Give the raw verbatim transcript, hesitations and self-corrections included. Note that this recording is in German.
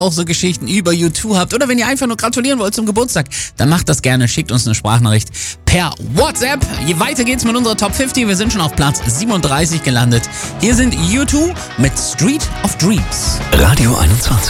auch so Geschichten über U zwei habt oder wenn ihr einfach nur gratulieren wollt zum Geburtstag, dann macht das gerne. Schickt uns eine Sprachnachricht per WhatsApp. Je weiter geht's mit unserer Top fünfzig. Wir sind schon auf Platz siebenunddreißig gelandet. Hier sind U zwei mit Street of Dreams. Radio einundzwanzig.